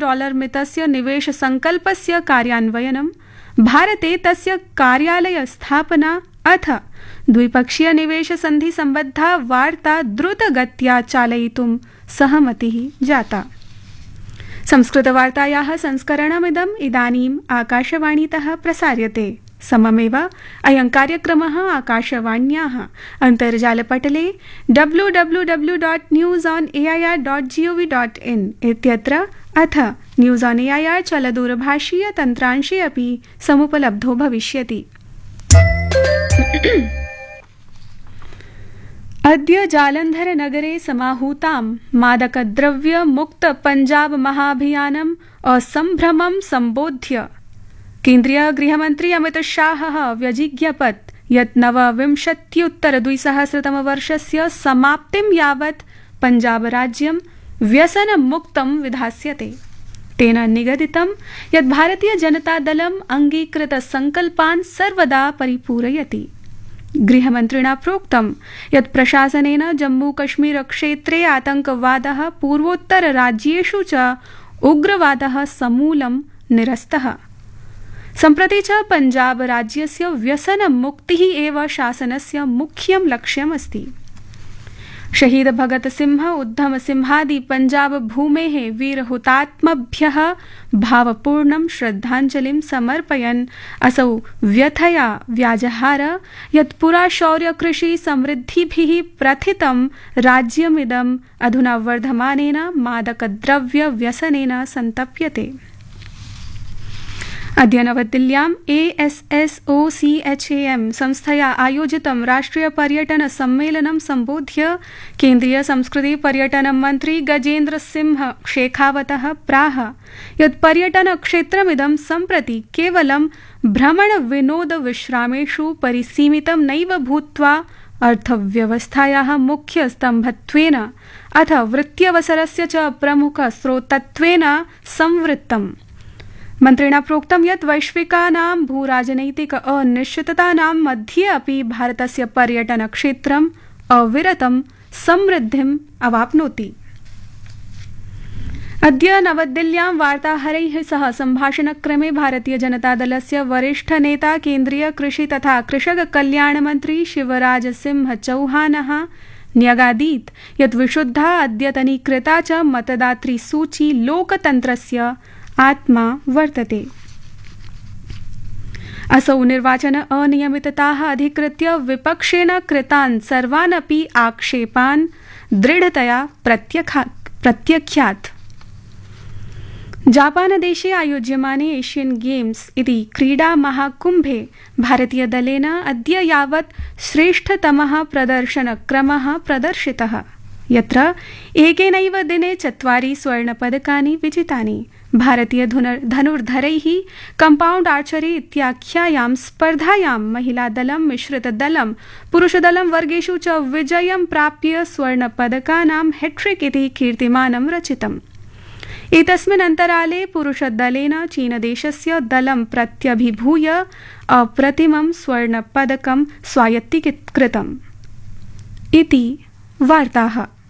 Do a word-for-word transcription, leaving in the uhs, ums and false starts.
Dollar मितस्य निवेशसङ्कल्पस्य कार्यान्वयनं, भारते तस्य कार्यालय स्थापना अथ द्विपक्षीय निवेश संधि सम्बद्धा वार्ता द्रुतगत्या चालयितुं सहमतिः जाता। संस्कृतवार्तायाः संस्करणमिदम् इदानीम् आकाशवाणीतः प्रसार्यते। सममेव अयं कार्यक्रमः आकाशवाण्याः अन्तर्जालपटले W W W dot news on ए ऐ आर् dot G O V dot in इत्यत्र अथ न्यूस् आन् ए ऐ आर् चलदूरभाषीय तन्त्रांशे अपि समुपलब्धो भविष्यति। अद्य जालन्धरनगरे समाहूतां मादकद्रव्य मुक्त पञ्जाब महाभियानम् असम्भ्रमं सम्बोध्य केन्द्रीय गृहमन्त्री अमितशाहः व्यजिज्ञपत् यत् नवविंशत्युत्तर द्विसहस्रतमवर्षस्य समाप्तिं यावत् पञ्जाबराज्यं व्यसनमुक्तं विधास्यते। तेन निगदितं यत् भारतीय जनतादलम् अङ्गीकृतसङ्कल्पान् सर्वदा परिपूरयति। गृहमन्त्रिणा प्रोक्तं यत् प्रशासनेन जम्मूकश्मीरक्षेत्रे आतंकवादः पूर्वोत्तरराज्येषु च उग्रवादः समूलं निरस्तः। सम्प्रति च पञ्जाब राज्यस्य व्यसनमुक्तिः एव शासनस्य मुख्यं लक्ष्यमस्ति। शहीद भगत सिंह उद्धम सिंहादि पञ्जाब भूमेः वीरहुतात्मभ्यः भावपूर्णं श्रद्धाञ्जलिं समर्पयन् असौ व्यथया व्याजहार यत् पुरा शौर्यकृषि समृद्धिभिः प्रथितं राज्यमिदम् अधुना वर्धमानेन मादकद्रव्य व्यसनेन सन्तप्यते। अद्य नवदिल्ल्याम् A S S O C H A M संस्थया आयोजितं राष्ट्रिय पर्यटन सम्मेलनं सम्बोध्य केन्द्रीय संस्कृति पर्यटन मन्त्री गजेन्द्र सिंह शेखावतः प्राह यत् पर्यटन क्षेत्रमिदं सम्प्रति केवलं भ्रमण विनोद विश्रामेषु परिसीमितं नैव भूत्वा अर्थव्यवस्थायाः मुख्यस्तम्भत्वेन अथ वृत्त्यवसरस्य च प्रमुखस्रोतत्वेन संवृत्तम्। मन्त्रिणा प्रोक्तं यत् वैश्विकानां भूराजनैतिक अनिश्चिततानां मध्ये अपि भारतस्य पर्यटनक्षेत्रम् अविरतं समृद्धिम् अवाप्नोति। अद्य नवदिल्ल्यां वार्ताहरैः सह सम्भाषणक्रमे भारतीय जनतादलस्य वरिष्ठ नेता केन्द्रीय कृषि तथा कृषक कल्याण मन्त्री शिवराज सिंह चौहानः न्यगादीत् यत् विशुद्धा अद्यतनीकृता च मतदातृसूची लोकतन्त्रस्य आत्मा वर्तते। असौ निर्वाचन अनियमितताः अधिकृत्य विपक्षेण कृतान् सर्वानपि आक्षेपान् दृढतया प्रत्यख्यात्। जापानदेशे आयोज्यमाने एशियन गेम्स इति क्रीडा महाकुम्भे भारतीयदलेन अद्य यावत् श्रेष्ठतमः प्रदर्शनक्रमः प्रदर्शितः, यत्र एकेनैव दिने चत्वारि स्वर्णपदकानि विजितानि। भारतीय धनुर्धरैः कम्पाउण्ड आर्चरी इत्याख्यायां स्पर्धायां महिलादलं मिश्रितदलं पुरुषदलं वर्गेषु च विजयं प्राप्य स्वर्णपदकानां हेट्रिक इति कीर्तिमानं रचितम्। एतस्मिन् अन्तराले पुरुषदलेन चीनदेशस्य दलं प्रत्यभिभूय अप्रतिमं स्वर्णपदकं स्वायत्तीकृतम् इति वार्ताः।